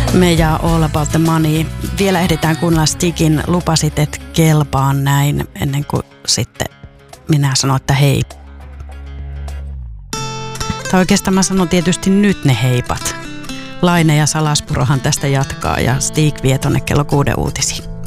Me ja All About the Money. Vielä ehditään kuunnella Stigin Lupasit, et kelpaan näin, ennen kuin sitten minä sanon, että hei. Tai oikeastaan mä sanon tietysti nyt ne heipat. Laine ja Salaspurohan tästä jatkaa ja Stig vie tonne kello 6 uutisiin.